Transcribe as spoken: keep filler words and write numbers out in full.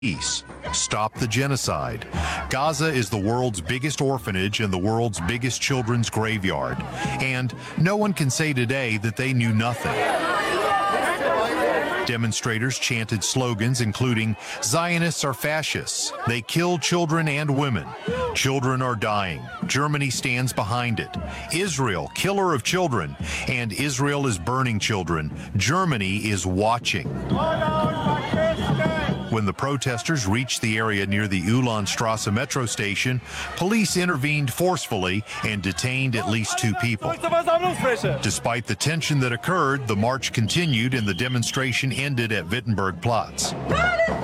Peace. Stop the genocide. Gaza is the world's biggest orphanage and the world's biggest children's graveyard. And no one can say today that they knew nothing. Demonstrators chanted slogans including, "Zionists are fascists. They kill children and women. Children are dying. Germany stands behind it. Israel, killer of children. And Israel is burning children. Germany is watching." When the protesters reached the area near the Ulanstrasse metro station, police intervened forcefully and detained at least two people. Despite the tension that occurred, the march continued and the demonstration ended at Wittenbergplatz.